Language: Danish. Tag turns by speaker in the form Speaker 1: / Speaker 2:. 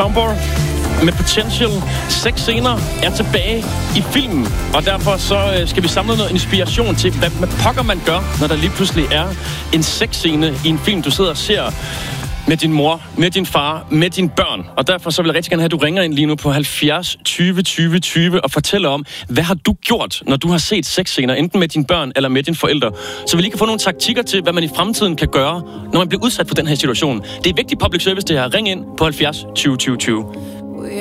Speaker 1: Soundboard med Potential. 6 scener er tilbage i filmen, og derfor så skal vi samle noget inspiration til, hvad pokker man gør, når der lige pludselig er en sexscene i en film, du sidder og ser med din mor, med din far, med dine børn. Og derfor så vil jeg rigtig gerne have, at du ringer ind lige nu på 70 20 20 20 og fortæller om, hvad har du gjort, når du har set sexscener, enten med dine børn eller med dine forældre. Så vi lige kan få nogle taktikker til, hvad man i fremtiden kan gøre, når man bliver udsat for den her situation. Det er vigtigt public service, det her. Ring ind på 70 20 20 20.